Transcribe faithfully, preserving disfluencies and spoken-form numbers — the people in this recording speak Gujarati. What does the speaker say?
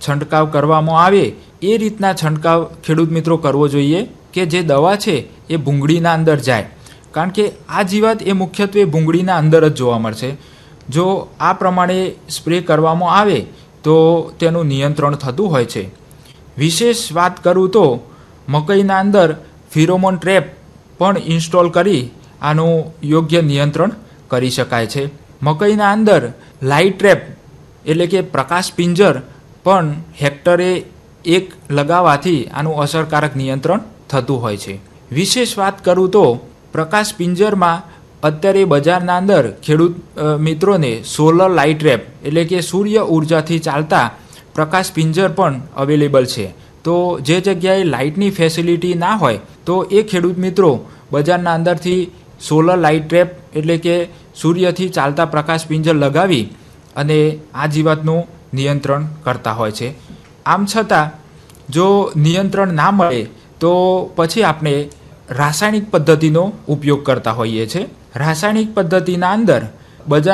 છંટકાવ કરવામાં આવે એ રીતના છંટકાવ ખેડૂત મિત્રો કરવો જોઈએ કે જે દવા છે એ ભૂંગળીના અંદર જાય, કારણ કે આ જીવાત એ મુખ્યત્વે ભૂંગળીના અંદર જ જોવા મળશે. જો આ પ્રમાણે સ્પ્રે કરવામાં આવે તો તેનું નિયંત્રણ થતું હોય છે. વિશેષ વાત કરું તો મકઈના અંદર ફિરોમોન ટ્રેપ પણ ઇન્સ્ટોલ કરી આનું યોગ્ય નિયંત્રણ કરી શકાય છે. મકઈના અંદર લાઇટ ટ્રેપ એટલે કે પ્રકાશ પિંજર પણ હેક્ટરે એક લગાવવાથી આનું અસરકારક નિયંત્રણ થતું હોય છે. વિશેષ વાત કરું તો પ્રકાશ પિંજરમાં અત્યારે બજારના અંદર ખેડૂત મિત્રોને સોલર લાઇટ ટ્રેપ એટલે કે સૂર્ય ઉર્જાથી ચાલતા પ્રકાશ પિંજર પણ અવેલેબલ છે. તો જે જગ્યાએ લાઇટની ફેસિલિટી ના હોય તો એ ખેડૂત મિત્રો બજારના અંદરથી સોલર લાઇટ ટ્રેપ એટલે કે સૂર્યથી ચાલતા પ્રકાશ પિંજર લગાવી અને આ જીવાતનું નિયંત્રણ કરતા હોય છે. આમ છતાં જો નિયંત્રણ ના મળે તો પછી આપણે રાસાયણિક પદ્ધતિનો ઉપયોગ કરતા હોઈએ છીએ. રાસાયણિક પદ્ધતિના અંદર બજાર